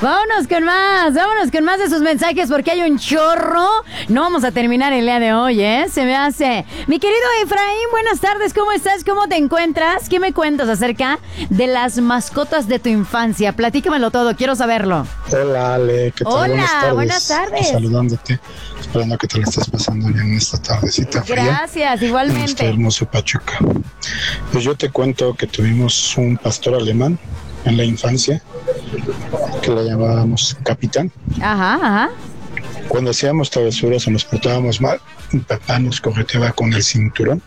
Vámonos con más de sus mensajes porque hay un chorro. No vamos a terminar el día de hoy, ¿eh? Se me hace. Mi querido Efraín, buenas tardes, ¿cómo estás? ¿Cómo te encuentras? ¿Qué me cuentas acerca de las mascotas de tu infancia? Platícamelo todo, quiero saberlo. Hola, Ale, ¿qué tal? Hola, buenas tardes. Saludándote, esperando que te la estés pasando bien en esta tardecita fría. Gracias, igualmente. En este hermoso Pachuca. Pues yo te cuento que tuvimos un pastor alemán en la infancia, que le llamábamos Capitán. Ajá. Cuando hacíamos travesuras o nos portábamos mal, mi papá nos correteaba con el cinturón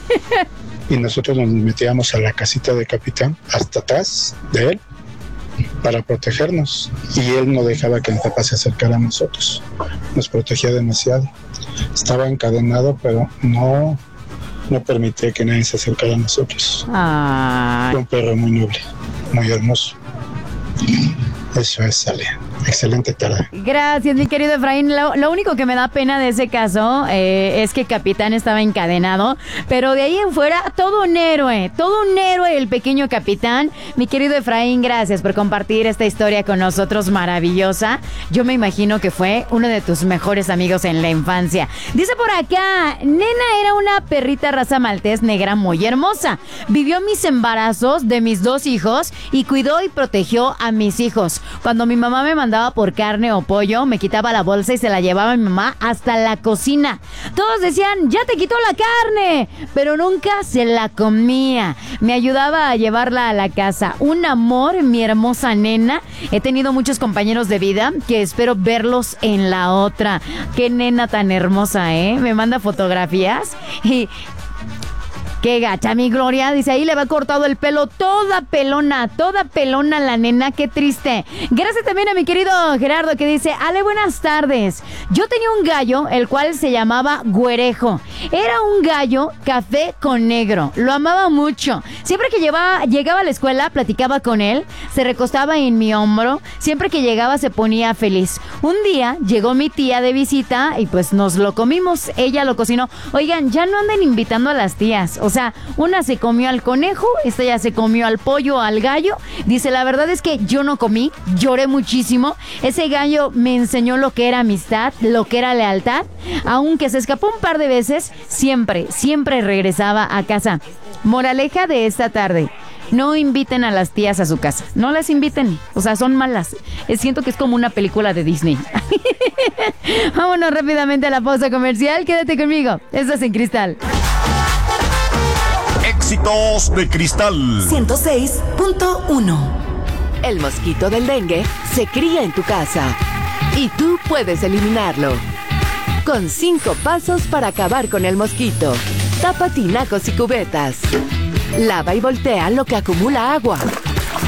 y nosotros nos metíamos a la casita de Capitán, hasta atrás de él, para protegernos. Y él no dejaba que mi papá se acercara a nosotros. Nos protegía demasiado. Estaba encadenado, pero no permitía que nadie se acercara a nosotros. Ay. Fue un perro muy noble, muy hermoso. Eso es, Ale. Excelente tarde. Gracias, mi querido Efraín. Lo único que me da pena de ese caso es que Capitán estaba encadenado, pero de ahí en fuera, todo un héroe el pequeño Capitán. Mi querido Efraín, gracias por compartir esta historia con nosotros, maravillosa. Yo me imagino que fue uno de tus mejores amigos en la infancia. Dice por acá, Nena era una perrita raza maltés negra muy hermosa. Vivió mis embarazos de mis 2 hijos y cuidó y protegió a mis hijos. Cuando mi mamá me mandaba por carne o pollo, me quitaba la bolsa y se la llevaba mi mamá hasta la cocina. Todos decían, ya te quitó la carne, pero nunca se la comía. Me ayudaba a llevarla a la casa. Un amor, mi hermosa nena. He tenido muchos compañeros de vida que espero verlos en la otra. Qué nena tan hermosa, ¿eh? Me manda fotografías y... Qué gacha, mi Gloria. Dice, ahí le va cortado el pelo, toda pelona la nena, qué triste. Gracias también a mi querido Gerardo que dice, Ale, buenas tardes. Yo tenía un gallo, el cual se llamaba Güerejo. Era un gallo café con negro. Lo amaba mucho. Siempre que llegaba a la escuela, platicaba con él, se recostaba en mi hombro. Siempre que llegaba se ponía feliz. Un día llegó mi tía de visita y pues nos lo comimos. Ella lo cocinó. Oigan, ya no anden invitando a las tías. O sea, una se comió al conejo, esta ya se comió al pollo, al gallo. Dice, la verdad es que yo no comí, lloré muchísimo. Ese gallo me enseñó lo que era amistad, lo que era lealtad. Aunque se escapó un par de veces, siempre regresaba a casa. Moraleja de esta tarde. No inviten a las tías a su casa. No las inviten. O sea, son malas. Siento que es como una película de Disney. Vámonos rápidamente a la pausa comercial. Quédate conmigo. Estás en Cristal. Éxitos de Cristal 106.1. El mosquito del dengue se cría en tu casa y tú puedes eliminarlo. Con 5 pasos para acabar con el mosquito. Tapa tinacos y cubetas. Lava y voltea lo que acumula agua.